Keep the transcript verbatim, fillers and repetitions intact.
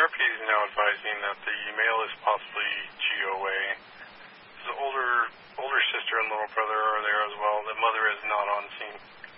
R P is now advising that the male is possibly G O A. His older older sister and little brother are there as well. The mother is not on scene.